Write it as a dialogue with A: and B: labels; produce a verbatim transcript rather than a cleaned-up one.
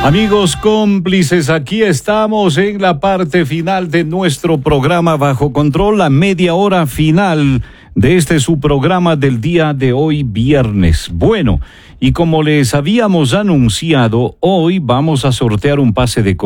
A: Amigos cómplices, aquí estamos en la parte final de nuestro programa Bajo Control, la media hora final de este su programa del día de hoy, viernes. Bueno, y como les habíamos anunciado, hoy vamos a sortear un pase de